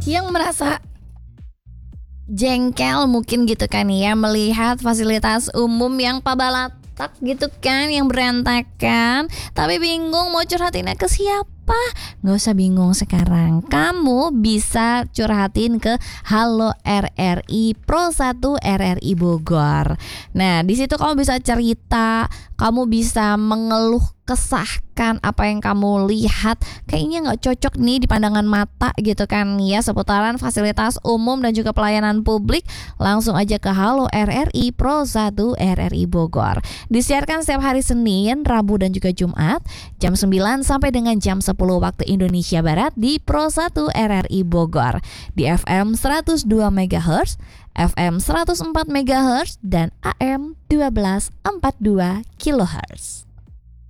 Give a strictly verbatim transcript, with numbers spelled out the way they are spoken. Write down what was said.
yang merasa jengkel mungkin gitu kan ya, melihat fasilitas umum yang pabalatak gitu kan, yang berantakan, tapi bingung mau curhatinnya ke siapa. Gak usah bingung sekarang, kamu bisa curhatin ke Halo R R I Pro satu R R I Bogor. Nah di situ kamu bisa cerita, kamu bisa mengeluh kesahkan apa yang kamu lihat kayaknya nggak cocok nih di pandangan mata gitu kan ya, seputaran fasilitas umum dan juga pelayanan publik. Langsung aja ke Halo R R I Pro satu R R I Bogor. Disiarkan setiap hari Senin, Rabu dan juga Jumat jam sembilan sampai dengan jam sepuluh waktu Indonesia Barat di Pro satu R R I Bogor di F M seratus dua megahertz, F M seratus empat megahertz dan A M satu dua empat dua kilohertz.